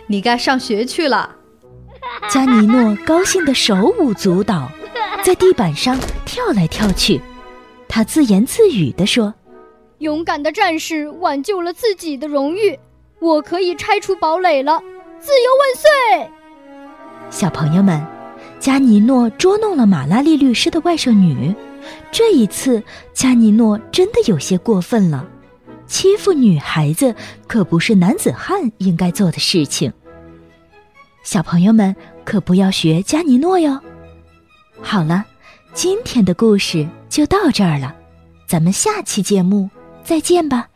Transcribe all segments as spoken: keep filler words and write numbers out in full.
你该上学去了。 加尼诺高兴得手舞足蹈，在地板上跳来跳去。他自言自语地说： 勇敢的战士挽救了自己的荣誉，我可以拆除堡垒了，自由万岁！ 小朋友们，加尼诺捉弄了马拉利律师的外甥女，这一次加尼诺真的有些过分了，欺负女孩子可不是男子汉应该做的事情。小朋友们可不要学加尼诺哟。好了，今天的故事就到这儿了，咱们下期节目再见吧。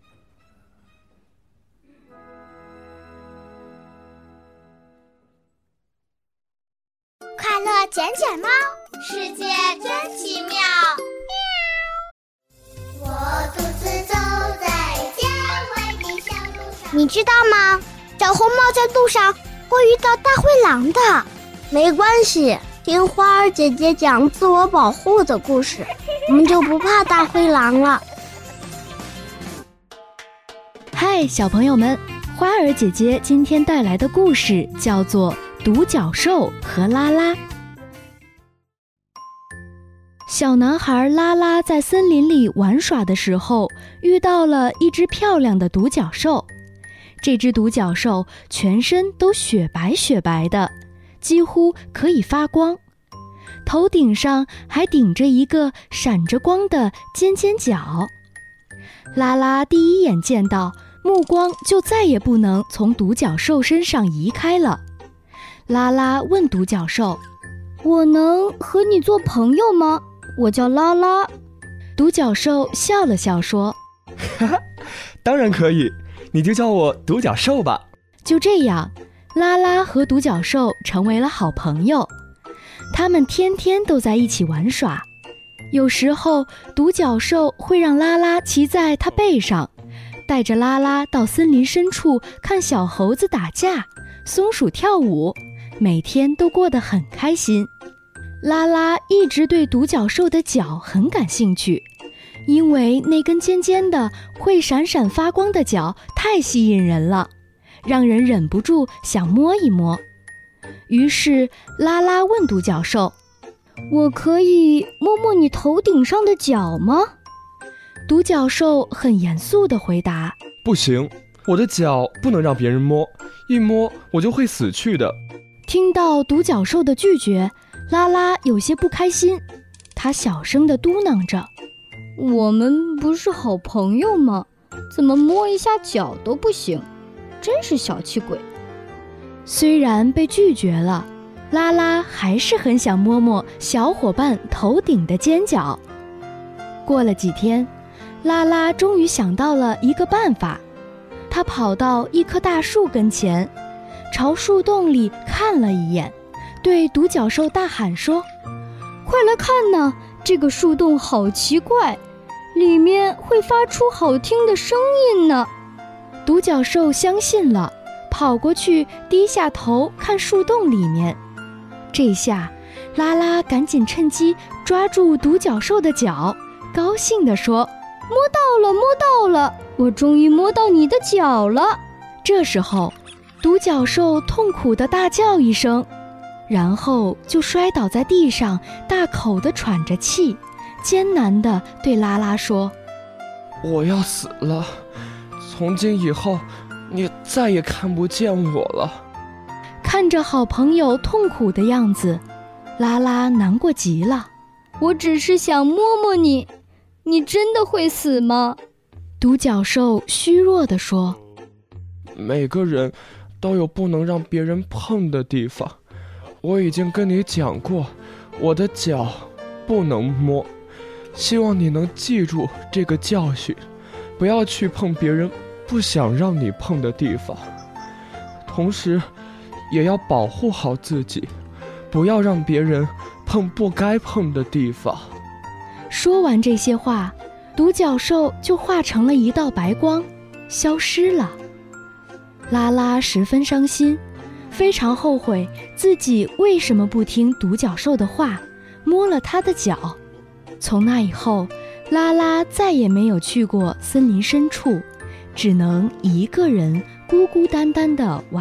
快乐捡捡猫，世界真奇妙。我独自走在郊外的小路上。你知道吗？小红帽在路上会遇到大灰狼的。没关系，听花儿姐姐讲自我保护的故事，我们就不怕大灰狼了。 嗨，小朋友们，花儿姐姐今天带来的故事叫做《独角兽和拉拉》。小男孩拉拉在森林里玩耍的时候，遇到了一只漂亮的独角兽。这只独角兽全身都雪白雪白的，几乎可以发光，头顶上还顶着一个闪着光的尖尖角。拉拉第一眼见到，目光就再也不能从独角兽身上移开了。拉拉问独角兽：我能和你做朋友吗？我叫拉拉。独角兽笑了笑说： 哈哈，当然可以，你就叫我独角兽吧。 就这样，拉拉和独角兽成为了好朋友，他们天天都在一起玩耍。有时候独角兽会让拉拉骑在它背上，带着拉拉到森林深处看小猴子打架，松鼠跳舞，每天都过得很开心。拉拉一直对独角兽的角很感兴趣，因为那根尖尖的会闪闪发光的角太吸引人了，让人忍不住想摸一摸。于是拉拉问独角兽：我可以摸摸你头顶上的角吗？独角兽很严肃地回答： 不行，我的脚不能让别人摸，一摸我就会死去的。 听到独角兽的拒绝，拉拉有些不开心，他小声地嘟囔着：我们不是好朋友吗？怎么摸一下脚都不行，真是小气鬼。虽然被拒绝了，拉拉还是很想摸摸小伙伴头顶的尖角。过了几天，拉拉终于想到了一个办法，他跑到一棵大树跟前，朝树洞里看了一眼，对独角兽大喊说：快来看呐，这个树洞好奇怪，里面会发出好听的声音呢。独角兽相信了，跑过去低下头看树洞里面。这下拉拉赶紧趁机抓住独角兽的脚，高兴地说：摸到了，摸到了，我终于摸到你的脚了。这时候独角兽痛苦地大叫一声，然后就摔倒在地上，大口地喘着气，艰难地对拉拉说： 我要死了，从今以后你再也看不见我了。 看着好朋友痛苦的样子，拉拉难过极了。我只是想摸摸你，你真的会死吗？独角兽虚弱地说： 每个人都有不能让别人碰的地方，我已经跟你讲过，我的脚不能摸，希望你能记住这个教训，不要去碰别人不想让你碰的地方，同时也要保护好自己，不要让别人碰不该碰的地方。 说完这些话，独角兽就化成了一道白光，消失了。拉拉十分伤心，非常后悔自己为什么不听独角兽的话，摸了他的脚。从那以后，拉拉再也没有去过森林深处，只能一个人孤孤单单地玩。